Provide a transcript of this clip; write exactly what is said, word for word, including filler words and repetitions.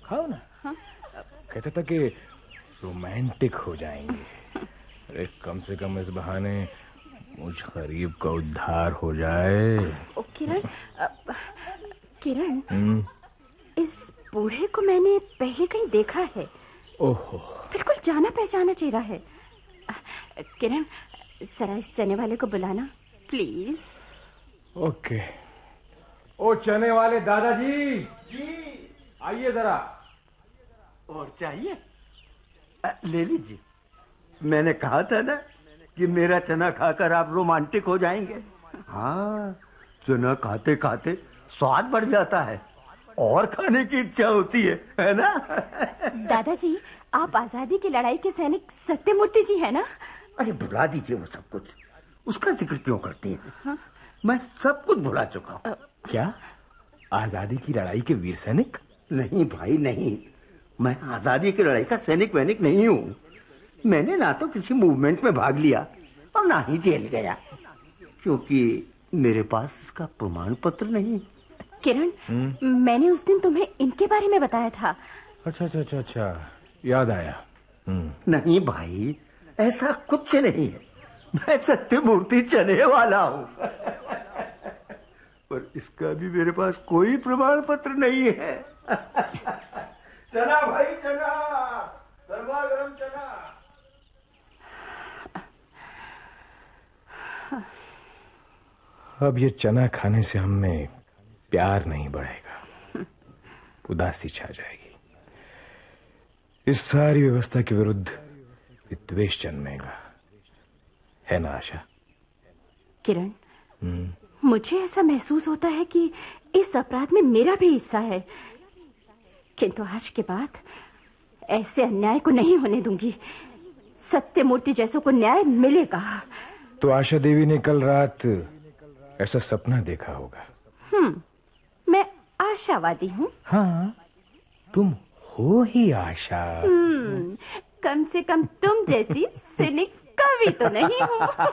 खाओ ना। हाँ? कहता था कि रोमांटिक हो जाएंगे। अरे कम से कम इस बहाने मुझ गरीब का उद्धार हो जाए। ओ किरण, किरण, इस बूढ़े को मैंने पहले कहीं देखा है। ओहो, बिल्कुल जाना पहचाना चेहरा है। किरण, जरा इस चने वाले को बुलाना प्लीज। ओके। ओ चने वाले दादाजी जी, आइए जरा। और चाहिए? आ, ले लीजिए। मैंने कहा था ना कि मेरा चना खाकर आप रोमांटिक हो जाएंगे। हाँ, चना खाते खाते स्वाद बढ़ जाता है और खाने की इच्छा होती है, है ना? दादाजी, आप आजादी की लड़ाई के सैनिक सत्यमूर्ति जी है ना? अरे भुला दीजिए वो सब कुछ, उसका जिक्र क्यों करती हैं? हाँ? मैं सब कुछ भुला चुका हूँ। क्या आजादी की लड़ाई के वीर सैनिक? नहीं भाई नहीं, मैं आजादी की लड़ाई का सैनिक वैनिक नहीं हूँ। मैंने ना तो किसी मूवमेंट में भाग लिया और ना ही जेल गया, क्योंकि मेरे पास इसका प्रमाण पत्र नहीं। किरण, मैंने उस दिन तुम्हें इनके बारे में बताया था। अच्छा अच्छा अच्छा अच्छा, याद आया। नहीं भाई, ऐसा कुछ नहीं है। मैं सत्यमूर्ति चने वाला हूँ। पर इसका भी मेरे पास कोई प्रमाण पत्र नहीं है। चना भाई चना, गरमा गरम चना। अब ये चना खाने से हम में प्यार नहीं बढ़ेगा, उदासी छा जाएगी। इस सारी व्यवस्था के विरुद्ध विद्वेष जन्मेगा, है ना आशा? किरण, मुझे ऐसा महसूस होता है कि इस अपराध में मेरा भी हिस्सा है, किंतु आज के बाद ऐसे अन्याय को नहीं होने दूंगी। सत्यमूर्ति जैसों को न्याय मिलेगा। तो आशा देवी ने कल रात ऐसा सपना देखा होगा। हम्म, मैं आशावादी हूँ। हाँ, तुम हो ही आशा। हम्म, कम से कम तुम जैसी सिनिक कवि तो नहीं हूँ।